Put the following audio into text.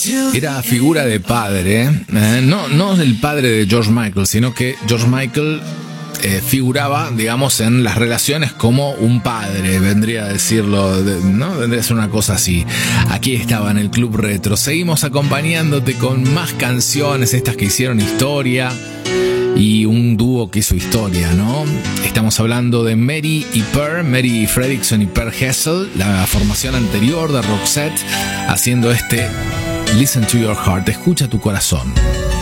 Era figura de padre, no el padre de George Michael, sino que George Michael figuraba, digamos, en las relaciones como un padre, vendría a decirlo, ¿no? Vendría a ser una cosa así. Aquí estaba en el Club Retro. Seguimos acompañándote con más canciones, estas que hicieron historia. Y un dúo que hizo historia, ¿no? Estamos hablando de Mary y Per, Mary Fredriksson y Per Hessel, la formación anterior de Roxette, haciendo este Listen to Your Heart, escucha tu corazón.